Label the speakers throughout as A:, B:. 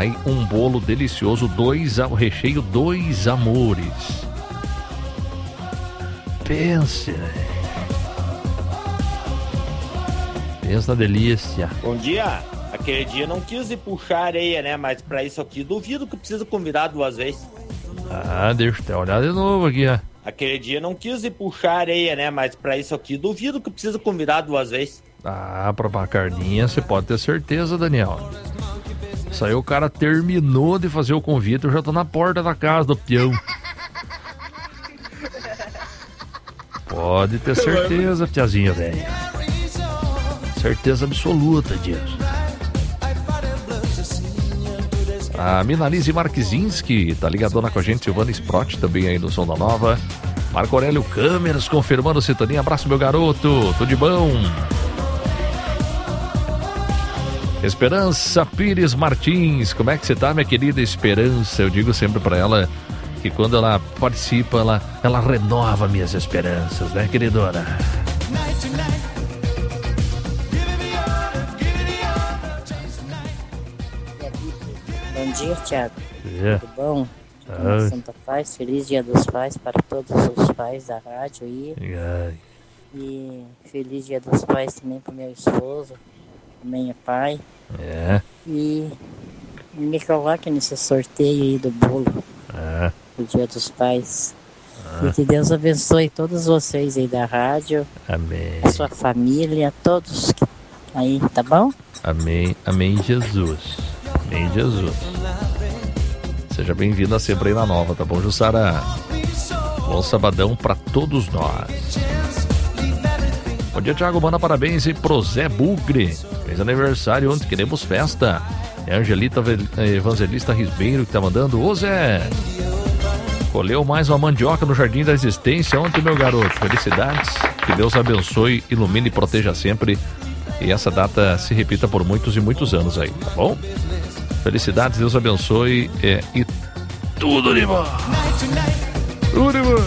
A: Aí um bolo delicioso, o recheio 2 amores. Pense, né? Pensa na delícia.
B: Bom dia. Aquele dia não quis ir puxar areia, né? Mas pra isso aqui, duvido que precisa convidar 2 vezes.
A: Deixa eu olhar de novo aqui, ó.
B: Aquele dia não quis ir puxar areia, né? Mas pra isso aqui, duvido que precisa convidar 2 vezes.
A: Pra uma carninha, você pode ter certeza, Daniel. Isso aí o cara terminou de fazer o convite, eu já tô na porta da casa do peão. Pode ter certeza, tiazinha, velho. Certeza absoluta disso. A Minalize Marquezinski tá ligadona com a gente, Silvana Sprott também aí no Som da Nova. Marco Aurélio Câmeras confirmando sintonia. Abraço, meu garoto, tudo de bom? Esperança Pires Martins, como é que você tá, minha querida Esperança? Eu digo sempre pra ela que quando ela participa, ela renova minhas esperanças, né, queridona?
C: Bom dia, Thiago. Tudo bom? Santa Paz, feliz Dia dos Pais para todos os pais da rádio aí. E feliz Dia dos Pais também para meu esposo, também é pai. E me coloque nesse sorteio aí do bolo do Dia dos Pais. E que Deus abençoe todos vocês aí da rádio.
A: Amém.
C: Sua família, todos aí, tá bom?
A: Amém, amém, Jesus. Amém, Jesus. Seja bem-vinda sempre aí na Nova, tá bom, Jussara? Bom sabadão pra todos nós. Bom dia, Thiago, manda parabéns aí pro Zé Bugre. Fez aniversário ontem, queremos festa. É a Angelita Evangelista Risbeiro que tá mandando. Ô Zé, colheu mais uma mandioca no Jardim da Existência ontem, meu garoto. Felicidades, que Deus abençoe, ilumine e proteja sempre. E essa data se repita por muitos e muitos anos aí, tá bom? Felicidades, Deus abençoe e tudo de bom. Tudo de bom.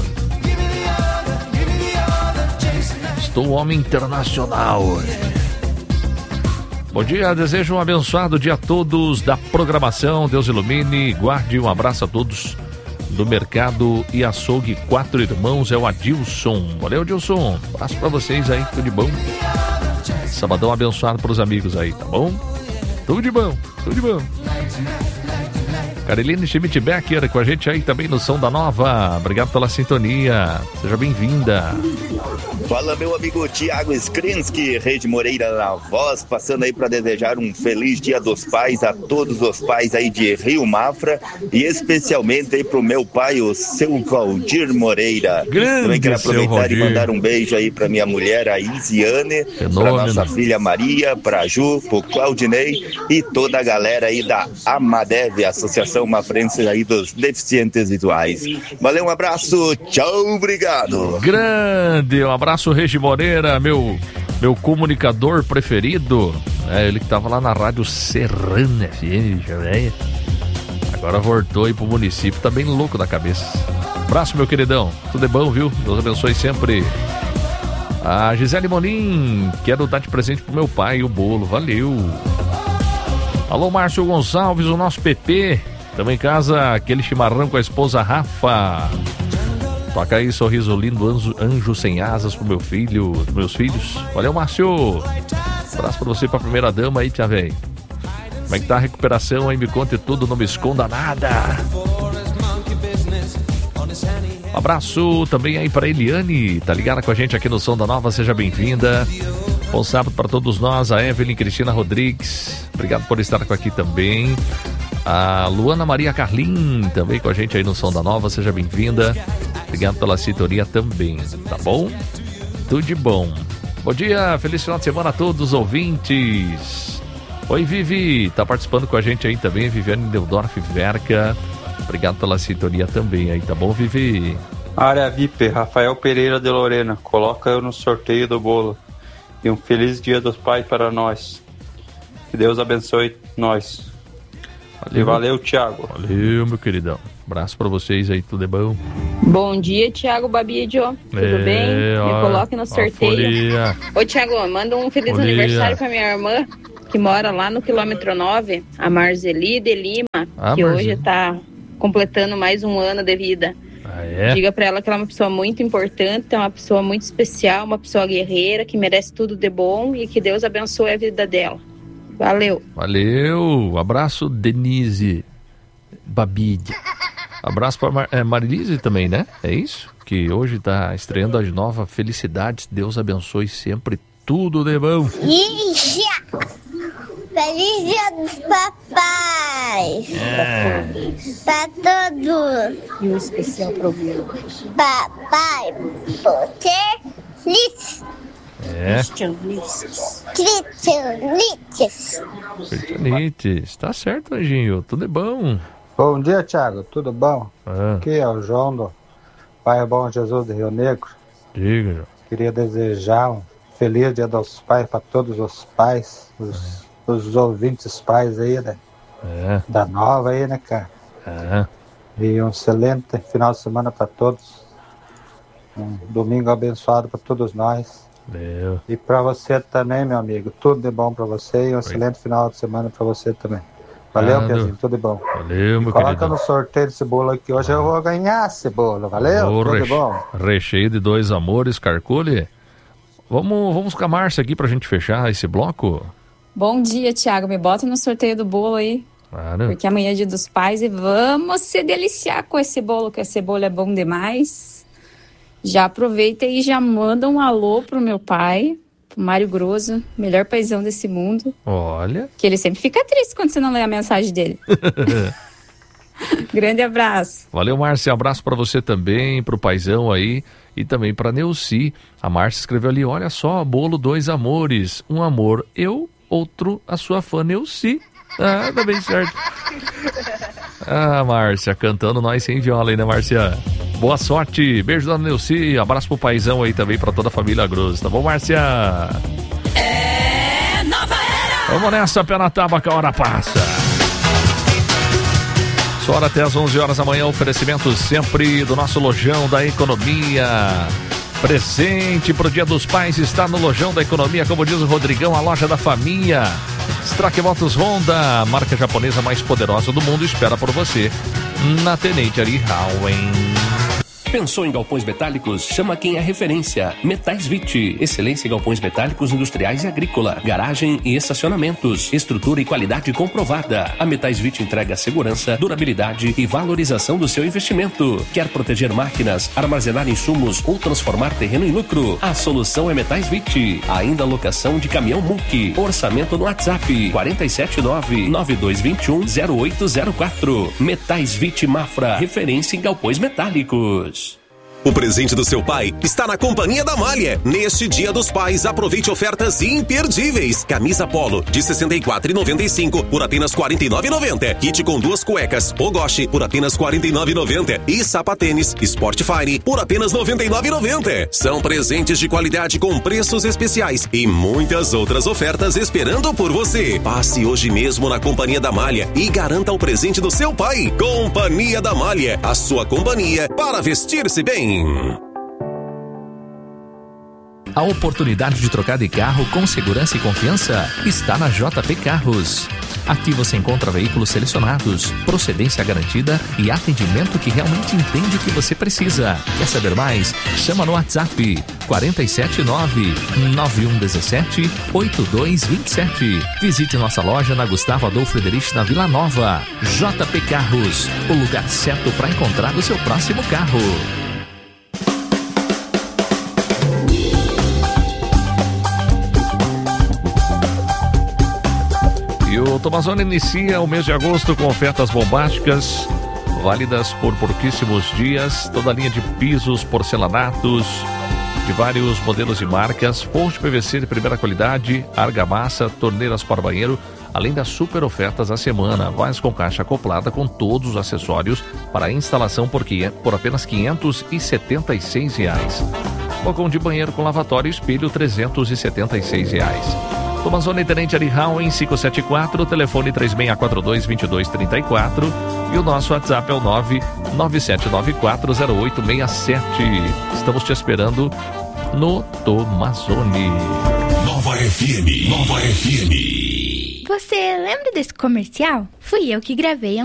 A: Estou homem internacional hoje. Bom dia, desejo um abençoado dia a todos da programação. Deus ilumine, guarde, um abraço a todos do Mercado e Açougue 4 Irmãos, é o Adilson. Valeu, Adilson. Abraço pra vocês aí, tudo de bom. Sabadão abençoado pros amigos aí, tá bom? Tudo de bom, tudo de bom. Caroline Schmidt-Becker com a gente aí também no Som da Nova. Obrigado pela sintonia. Seja bem-vinda.
D: Fala, meu amigo Thiago Skrinski, Rede Moreira na voz, passando aí para desejar um feliz Dia dos Pais a todos os pais aí de Rio Mafra e especialmente aí pro meu pai, o seu Valdir Moreira.
A: Grande.
D: Também quero aproveitar e mandar um beijo aí para minha mulher, a Isiane, para nossa filha Maria, pra Ju, pro Claudinei e toda a galera aí da Amadev, Associação Mafrense aí dos Deficientes Visuais. Valeu, um abraço, tchau, obrigado.
A: Grande, um abraço, Regi Moreira, meu comunicador preferido. Ele que tava lá na Rádio Serrana FM, agora voltou aí pro município, tá bem louco da cabeça. Abraço, meu queridão, tudo é bom, viu? Deus abençoe sempre. A Gisele Molim, quero dar de presente pro meu pai o bolo, valeu. Alô, Márcio Gonçalves, o nosso PP. Estamos em casa, aquele chimarrão com a esposa Rafa. Toca aí, sorriso lindo, anjo sem asas pro meu filho, meus filhos. Valeu, Márcio. Abraço pra você, pra primeira dama aí, tia velho. Como é que tá a recuperação aí? Me conte tudo, não me esconda nada. Abraço também aí pra Eliane, tá ligada com a gente aqui no Som da Nova, seja bem-vinda. Bom sábado pra todos nós, a Evelyn Cristina Rodrigues. Obrigado por estar aqui também. A Luana Maria Carlin também com a gente aí no Som da Nova, seja bem-vinda. Obrigado pela sintonia também, tá bom? Tudo de bom. Bom dia, feliz final de semana a todos os ouvintes. Oi, Vivi, tá participando com a gente aí também, Viviane Deudorf Verca. Obrigado pela sintonia também aí, tá bom, Vivi?
E: Área VIP, Rafael Pereira de Lorena, coloca eu no sorteio do bolo. E um feliz Dia dos Pais para nós. Que Deus abençoe nós. Valeu, Thiago.
A: Valeu, meu queridão. Abraço pra vocês aí, tudo é bom?
F: Bom dia, Thiago Babidio. Tudo bem? Me coloque no sorteio. Ô, Thiago, manda um feliz aniversário pra minha irmã. que mora lá no quilômetro 9, a Marzeli de Lima, que hoje está completando mais um ano de vida. Diga pra ela que ela é uma pessoa muito importante, é uma pessoa muito especial, uma pessoa guerreira, que merece tudo de bom e que Deus abençoe a vida dela. Valeu.
A: Valeu. Abraço, Denise Babide. Abraço pra Marilise também, né? É isso? Que hoje tá estreando a nova Felicidades. Deus abençoe sempre, tudo de bom.
G: Feliz Dia dos Papais! Pra todos!
C: E um especial problema.
G: Papai, você feliz!
A: Cristianites. Tá certo, Anjinho. Tudo é bom.
H: Bom dia, Thiago. Tudo bom? Aqui é o João do Pai Bom Jesus de Rio Negro.
A: Diga, João.
H: Queria desejar um feliz Dia dos Pais para todos os pais, os ouvintes pais aí, né? Da nova aí, né, cara? E um excelente final de semana para todos. Um domingo abençoado para todos nós. E para você também, meu amigo. Tudo de bom para você e um excelente final de semana para você também. Valeu, Piazinho. Tudo de bom.
A: Valeu, meu
H: Coloca
A: querido.
H: no sorteio desse bolo aqui. Hoje eu vou ganhar esse bolo. Valeu? Tudo de bom.
A: Recheio de dois amores, Carcule. Vamos com a Márcia aqui pra gente fechar esse bloco.
I: Bom dia, Thiago. Me bota no sorteio do bolo aí.
A: Claro.
I: Porque amanhã é Dia dos Pais e vamos se deliciar com esse bolo, que esse bolo é bom demais. Já aproveita e já manda um alô pro meu pai, pro Mário Grosso, melhor paizão desse mundo.
A: Olha.
I: Que ele sempre fica triste quando você não lê a mensagem dele. Grande abraço.
A: Valeu, Márcia. Abraço pra você também, pro paizão aí. E também pra Neuci. A Márcia escreveu ali, olha só, bolo dois amores. Um amor eu, outro a sua fã Neuci. Tá bem certo. Márcia, cantando nós sem viola aí, né, Márcia? Boa sorte. Beijo da Neuci. Abraço pro paizão aí também, pra toda a família Grosso. Tá bom, Márcia?
J: Nova era.
A: Vamos nessa, pé na tábua que a hora passa. Só hora até às 11 horas da manhã, oferecimento sempre do nosso Lojão da Economia. Presente pro Dia dos Pais está no Lojão da Economia, como diz o Rodrigão, a loja da família. Strack Motos Honda, a marca japonesa mais poderosa do mundo, espera por você na Tenente Ari Howen.
K: Pensou em galpões metálicos? Chama quem é referência. Metais Vit. Excelência em galpões metálicos industriais e agrícola. Garagem e estacionamentos. Estrutura e qualidade comprovada. A Metais Vit entrega segurança, durabilidade e valorização do seu investimento. Quer proteger máquinas, armazenar insumos ou transformar terreno em lucro? A solução é Metais Vit. Ainda locação de caminhão MUC. Orçamento no WhatsApp 479-9221-0804. Metais Vit Mafra. Referência em galpões metálicos.
L: O presente do seu pai está na Companhia da Malha. Neste Dia dos Pais, aproveite ofertas imperdíveis. Camisa polo de R$ 64,95 por apenas R$ 49,90. Kit com 2 cuecas Ogoshi por apenas R$ 49,90. E sapatênis Sportfire por apenas R$ 99,90. São presentes de qualidade com preços especiais e muitas outras ofertas esperando por você. Passe hoje mesmo na Companhia da Malha e garanta o presente do seu pai. Companhia da Malha, a sua companhia para vestir-se bem.
M: A oportunidade de trocar de carro com segurança e confiança está na JP Carros. Aqui você encontra veículos selecionados, procedência garantida e atendimento que realmente entende o que você precisa. Quer saber mais? Chama no WhatsApp 479-9117-8227. Visite nossa loja na Gustavo Adolfo Frederich, na Vila Nova. JP Carros, o lugar certo para encontrar o seu próximo carro.
A: E o Tomazone inicia o mês de agosto com ofertas bombásticas, válidas por pouquíssimos dias. Toda a linha de pisos, porcelanatos, de vários modelos e marcas, forros de PVC de primeira qualidade, argamassa, torneiras para banheiro, além das super ofertas da semana. Vaz com caixa acoplada com todos os acessórios para instalação por apenas R$ 576. Fogão de banheiro com lavatório e espelho, R$ 376. Tomazone Tenente Ari Howen, 574, telefone 3642-2234 e o nosso WhatsApp é o 997940867. Estamos te esperando no Tomazone.
J: Nova FM. Você lembra desse comercial? Fui eu que gravei